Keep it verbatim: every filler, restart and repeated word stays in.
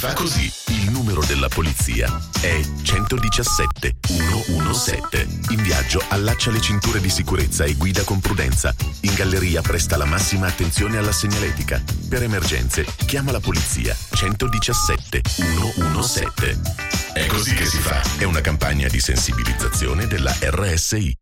fa così. Il numero della polizia è centodiciassette centodiciassette. In viaggio allaccia le cinture di sicurezza e guida con prudenza. In galleria presta la massima attenzione alla segnaletica. Per emergenze chiama la polizia centodiciassette centodiciassette. È così che si fa. È una campagna di sensibilizzazione della R S I.